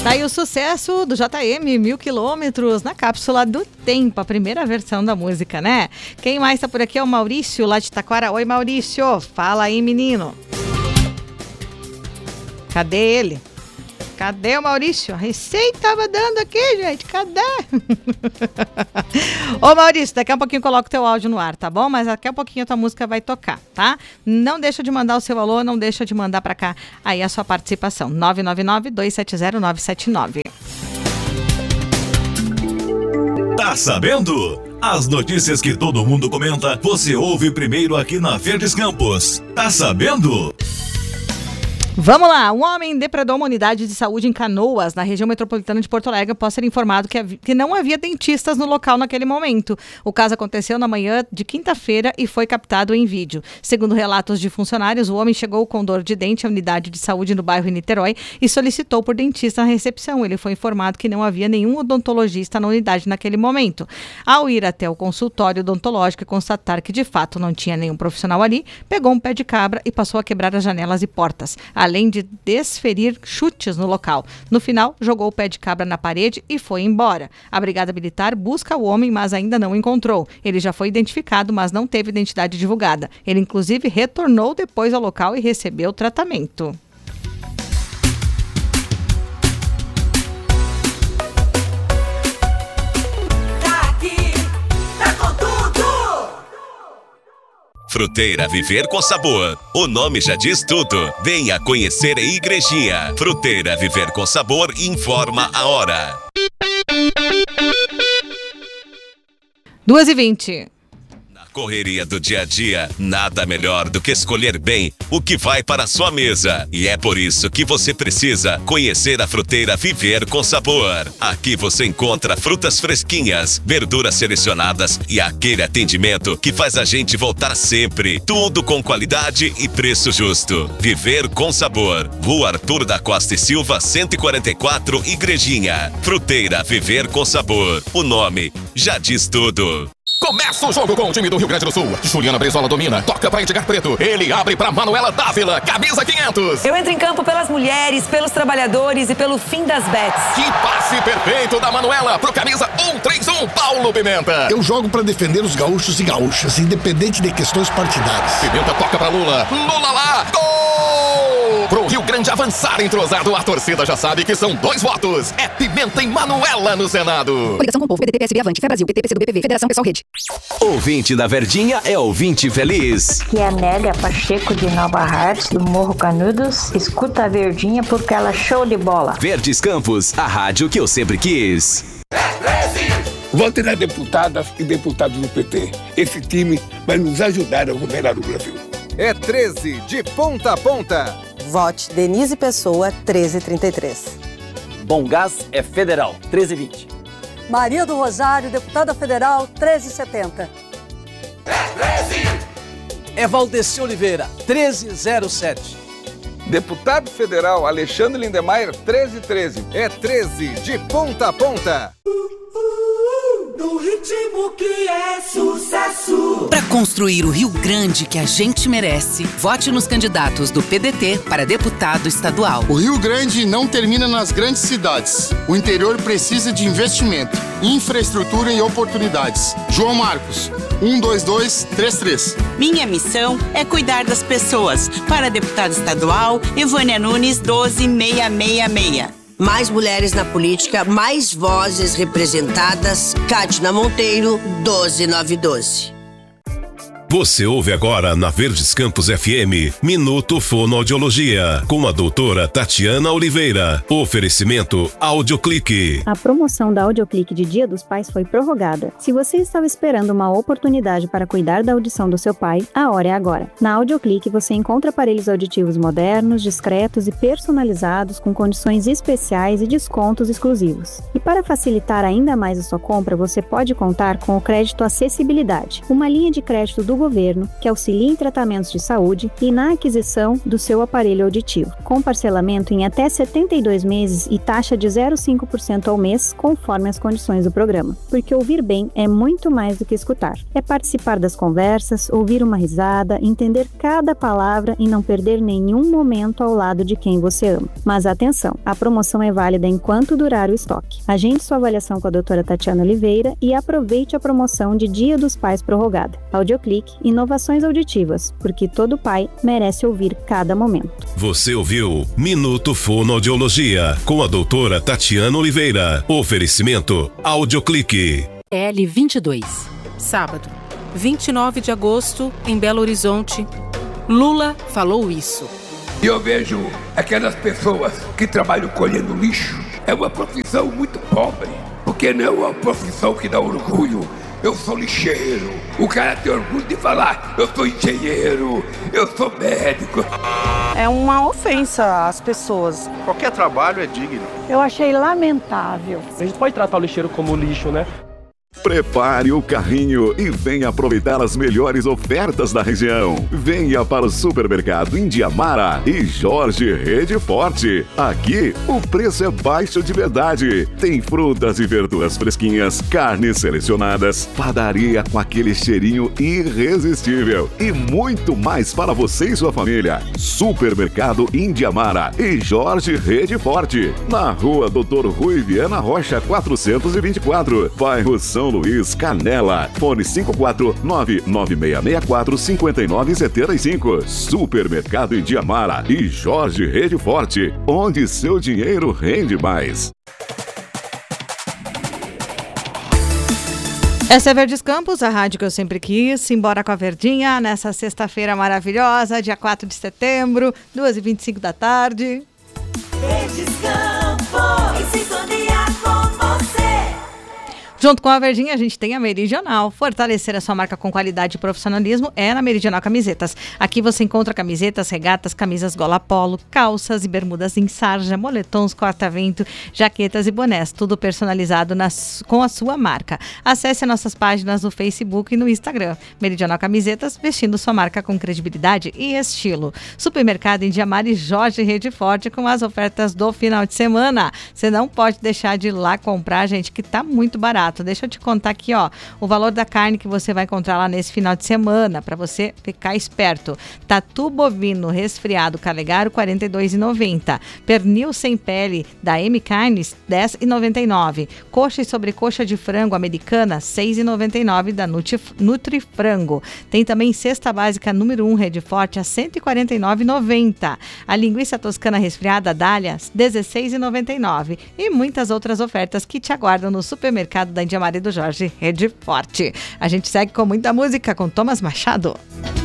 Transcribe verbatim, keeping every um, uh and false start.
Tá aí o sucesso do J M, Mil Quilômetros, na cápsula do tempo, a primeira versão da música, né? Quem mais tá por aqui é o Maurício, lá de Taquara. Oi, Maurício, fala aí, menino. Cadê ele? Cadê o Maurício? A receita tava dando aqui, gente. Cadê? Ô, Maurício, daqui a pouquinho eu coloco o teu áudio no ar, tá bom? Mas daqui a pouquinho a tua música vai tocar, tá? Não deixa de mandar o seu alô, não deixa de mandar pra cá aí a sua participação. nove nove nove, dois sete zero, nove sete nove. Tá sabendo? As notícias que todo mundo comenta, você ouve primeiro aqui na Verdes Campos. Tá sabendo? Vamos lá, um homem depredou uma unidade de saúde em Canoas, na região metropolitana de Porto Alegre, após ser informado que, havia, que não havia dentistas no local naquele momento. O caso aconteceu na manhã de quinta-feira e foi captado em vídeo. Segundo relatos de funcionários, o homem chegou com dor de dente à unidade de saúde no bairro Niterói e solicitou por dentista na recepção. Ele foi informado que não havia nenhum odontologista na unidade naquele momento. Ao ir até o consultório odontológico e constatar que de fato não tinha nenhum profissional ali, pegou um pé de cabra e passou a quebrar as janelas e portas, além de desferir chutes no local. No final, jogou o pé de cabra na parede e foi embora. A Brigada Militar busca o homem, mas ainda não encontrou. Ele já foi identificado, mas não teve identidade divulgada. Ele, inclusive, retornou depois ao local e recebeu tratamento. Fruteira Viver com Sabor. O nome já diz tudo. Venha conhecer a Igrejinha. Fruteira Viver com Sabor informa a hora. duas e vinte. Correria do dia a dia, nada melhor do que escolher bem o que vai para a sua mesa. E é por isso que você precisa conhecer a Fruteira Viver com Sabor. Aqui você encontra frutas fresquinhas, verduras selecionadas e aquele atendimento que faz a gente voltar sempre. Tudo com qualidade e preço justo. Viver com Sabor. Rua Arthur da Costa e Silva, cento e quarenta e quatro, Igrejinha. Fruteira Viver com Sabor. O nome já diz tudo. Começa o jogo com o time do Rio Grande do Sul. Juliana Brezola domina, toca pra Edgar Preto. Ele abre pra Manuela Dávila, camisa quinhentos. Eu entro em campo pelas mulheres, pelos trabalhadores e pelo fim das bets. Que passe perfeito da Manuela pro camisa um três um, Paulo Pimenta. Eu jogo pra defender os gaúchos e gaúchas, independente de questões partidárias. Pimenta toca pra Lula. Lula lá, gol! Pro Rio Grande avançar entrosado, a torcida já sabe que são dois votos. É Pimenta e Manuela no Senado. Coligação com o Povo, P D T, P S B, Avante, Fé Brasil, P T, P C do B, P V, Federação Pessoal Rede. Ouvinte da Verdinha é ouvinte feliz. Que é a Nélia Pacheco de Nova Hartz, do Morro Canudos. Escuta a Verdinha porque ela é show de bola. Verdes Campos, a rádio que eu sempre quis. Vote nas deputadas e deputados do P T. Esse time vai nos ajudar a governar o Brasil. É treze, de ponta a ponta. Vote Denise Pessoa, treze trinta e três. Bom Gás é federal, treze vinte. Maria do Rosário, deputada federal, treze setenta. É treze. É Valdeci Oliveira, treze zero sete. Deputado federal Alexandre Lindemeyer, treze treze. É treze, de ponta a ponta. No ritmo que é sucesso. Para construir o Rio Grande que a gente merece, vote nos candidatos do P D T para deputado estadual. O Rio Grande não termina nas grandes cidades. O interior precisa de investimento, infraestrutura e oportunidades. João Marcos, um dois dois três três. Minha missão é cuidar das pessoas. Para deputado estadual, Evânia Nunes, doze seiscentos e sessenta e seis. Mais mulheres na política, mais vozes representadas. Cátina Monteiro, doze nove doze. Você ouve agora na Verdes Campos F M, Minuto Fonoaudiologia, com a doutora Tatiana Oliveira. Oferecimento Audioclique. A promoção da Audioclique de Dia dos Pais foi prorrogada. Se você estava esperando uma oportunidade para cuidar da audição do seu pai, a hora é agora. Na Audioclique você encontra aparelhos auditivos modernos, discretos e personalizados com condições especiais e descontos exclusivos. E para facilitar ainda mais a sua compra, você pode contar com o crédito Acessibilidade, uma linha de crédito do governo que auxilia em tratamentos de saúde e na aquisição do seu aparelho auditivo, com parcelamento em até setenta e dois meses e taxa de zero vírgula cinco por cento ao mês, conforme as condições do programa. Porque ouvir bem é muito mais do que escutar. É participar das conversas, ouvir uma risada, entender cada palavra e não perder nenhum momento ao lado de quem você ama. Mas atenção, a promoção é válida enquanto durar o estoque. Agende sua avaliação com a doutora Tatiana Oliveira e aproveite a promoção de Dia dos Pais prorrogada. Audioclick, inovações auditivas, porque todo pai merece ouvir cada momento. Você ouviu Minuto Fonoaudiologia com a doutora Tatiana Oliveira. Oferecimento Audioclick. L vinte e dois, sábado, vinte e nove de agosto, em Belo Horizonte. Lula falou isso. E eu vejo aquelas pessoas que trabalham colhendo lixo. É uma profissão muito pobre, porque não é uma profissão que dá orgulho. Eu sou lixeiro. O cara tem orgulho de falar, eu sou engenheiro, eu sou médico. É uma ofensa às pessoas. Qualquer trabalho é digno. Eu achei lamentável. A gente pode tratar o lixeiro como lixo, né? Prepare o carrinho e venha aproveitar as melhores ofertas da região. Venha para o Supermercado Indiamara e Jorge Rede Forte. Aqui, o preço é baixo de verdade. Tem frutas e verduras fresquinhas, carnes selecionadas, padaria com aquele cheirinho irresistível e muito mais para você e sua família. Supermercado Indiamara e Jorge Rede Forte. Na rua Doutor Rui Viana Rocha, quatrocentos e vinte e quatro, bairro São Luís, Canela. Fone cinco quatro nove nove seis seis quatro cinco nove sete cinco. Supermercado Indiamara e Jorge Rede Forte, onde seu dinheiro rende mais. Essa é Verdes Campos, a rádio que eu sempre quis. Simbora com a Verdinha nessa sexta-feira maravilhosa, dia quatro de setembro, duas e vinte e cinco da tarde. Verdes Campos, em sintonia com você. Junto com a Verdinha, a gente tem a Meridional. Fortalecer a sua marca com qualidade e profissionalismo é na Meridional Camisetas. Aqui você encontra camisetas, regatas, camisas gola polo, calças e bermudas em sarja, moletons, corta-vento, jaquetas e bonés. Tudo personalizado nas, com a sua marca. Acesse nossas páginas no Facebook e no Instagram. Meridional Camisetas, vestindo sua marca com credibilidade e estilo. Supermercado Indiamara e Jorge Rede Forte com as ofertas do final de semana. Você não pode deixar de ir lá comprar, gente, que tá muito barato. Deixa eu te contar aqui, ó, o valor da carne que você vai encontrar lá nesse final de semana, para você ficar esperto. Tatu bovino resfriado Calegaro, quarenta e dois reais e noventa centavos. Pernil sem pele da M Carnes, dez reais e noventa e nove centavos. Coxa e sobrecoxa de frango americana, seis reais e noventa e nove centavos da Nutri, Nutrifrango. Tem também cesta básica número um Rede Forte a cento e quarenta e nove reais e noventa centavos. A linguiça toscana resfriada Dália, dezesseis reais e noventa e nove centavos. E muitas outras ofertas que te aguardam no supermercado da Indiamara e do Jorge Rede Forte. A gente segue com muita música com Thomas Machado.